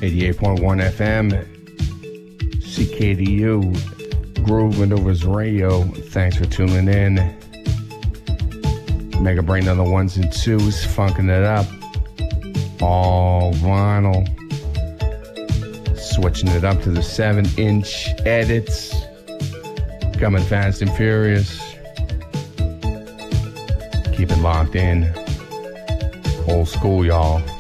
88.1 FM, CKDU, Groove Maneuvers Radio. Thanks for tuning in. Mega Brain on the ones and twos, funking it up. All vinyl. Switching it up to the 7-inch edits. Coming fast and furious. Keep it locked in. Old school, y'all.